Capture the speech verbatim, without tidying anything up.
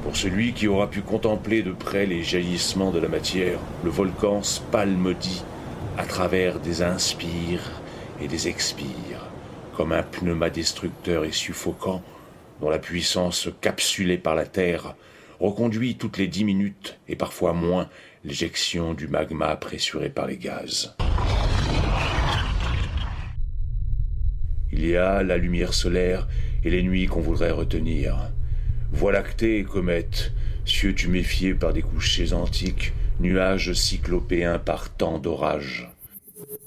Pour celui qui aura pu contempler de près les jaillissements de la matière, le volcan spalmodie à travers des inspires et des expires, comme un pneuma destructeur et suffocant dont la puissance capsulée par la terre reconduit toutes les dix minutes et parfois moins l'éjection du magma pressuré par les gaz. Il y a la lumière solaire et les nuits qu'on voudrait retenir. Voie lactée et comètes, cieux tuméfiés par des couchers antiques, nuages cyclopéens par temps d'orage.